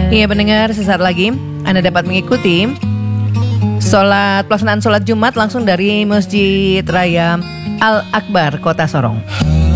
Iya pendengar, sesaat lagi Anda dapat mengikuti pelaksanaan sholat Jumat langsung dari Masjid Raya Al-Akbar, Kota Sorong.